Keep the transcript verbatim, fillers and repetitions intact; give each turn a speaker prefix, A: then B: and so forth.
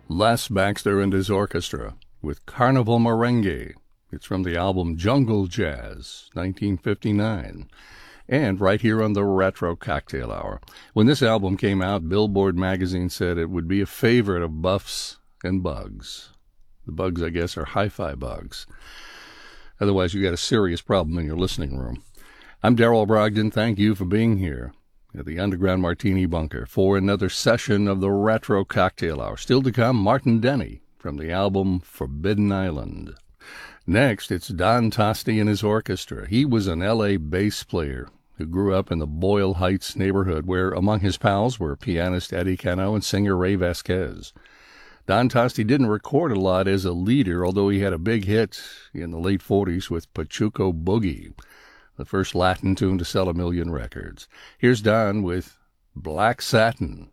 A: Les Baxter and his orchestra with Carnival Merengue. It's from the album Jungle Jazz, nineteen fifty-nine. And right here on the Retro Cocktail Hour. When this album came out, Billboard magazine said it would be a favorite of buffs and bugs. The bugs, I guess, are hi-fi bugs. Otherwise, you got a serious problem in your listening room. I'm Darrell Brogdon. Thank you for being here at the Underground Martini Bunker for another session of the Retro Cocktail Hour. Still to come, Martin Denny from the album Forbidden Island. Next, it's Don Tosti and his orchestra. He was an L A bass player who grew up in the Boyle Heights neighborhood, where among his pals were pianist Eddie Cano and singer Ray Vasquez. Don Tosti didn't record a lot as a leader, although he had a big hit in the late forties with Pachuco Boogie, the first Latin tune to sell a million records. Here's Don with Black Satin.